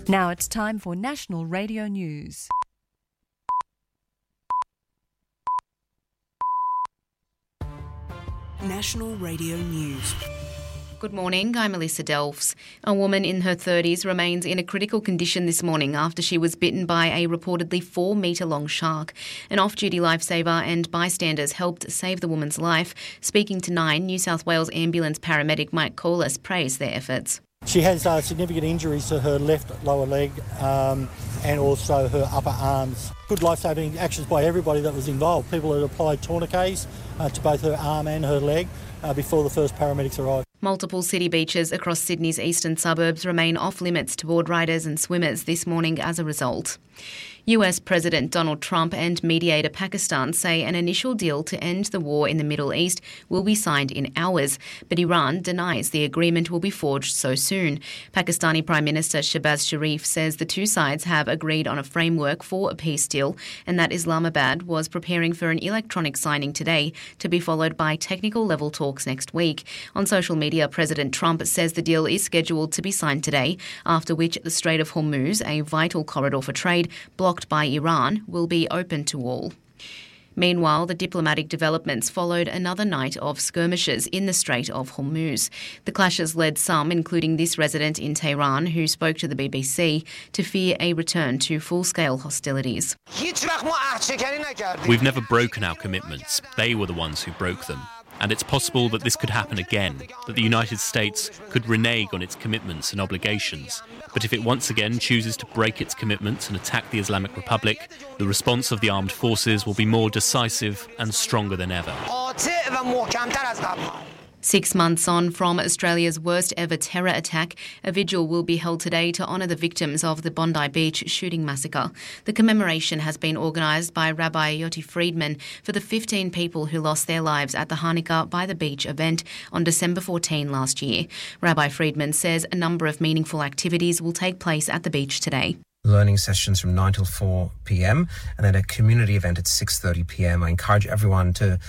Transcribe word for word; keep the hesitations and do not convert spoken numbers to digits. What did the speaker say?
Now it's time for National Radio News. National Radio News. Good morning, I'm Melissa Delves. A woman in her thirties remains in a critical condition this morning after she was bitten by a reportedly four metre long shark. An off-duty lifesaver and bystanders helped save the woman's life. Speaking to Nine, New South Wales ambulance paramedic Mike Corliss praised their efforts. She has uh, significant injuries to her left lower leg um, and also her upper arms. Good life-saving actions by everybody that was involved. People had applied tourniquets uh, to both her arm and her leg uh, before the first paramedics arrived. Multiple city beaches across Sydney's eastern suburbs remain off limits to board riders and swimmers this morning as a result. U S President Donald Trump and mediator Pakistan say an initial deal to end the war in the Middle East will be signed in hours, but Iran denies the agreement will be forged so soon. Pakistani Prime Minister Shehbaz Sharif says the two sides have agreed on a framework for a peace deal and that Islamabad was preparing for an electronic signing today to be followed by technical level talks next week. On social media, President Trump says the deal is scheduled to be signed today, after which the Strait of Hormuz, a vital corridor for trade, blocked by Iran, will be open to all. Meanwhile, the diplomatic developments followed another night of skirmishes in the Strait of Hormuz. The clashes led some, including this resident in Tehran, who spoke to the B B C, to fear a return to full-scale hostilities. We've never broken our commitments. They were the ones who broke them. And it's possible that this could happen again, that the United States could renege on its commitments and obligations. But if it once again chooses to break its commitments and attack the Islamic Republic, the response of the armed forces will be more decisive and stronger than ever. Six months on from Australia's worst ever terror attack, a vigil will be held today to honour the victims of the Bondi Beach shooting massacre. The commemoration has been organised by Rabbi Yoti Friedman for the fifteen people who lost their lives at the Hanukkah by the Beach event on December fourteenth last year. Rabbi Friedman says a number of meaningful activities will take place at the beach today. Learning sessions from nine till four p.m. and then a community event at six thirty p.m. I encourage everyone to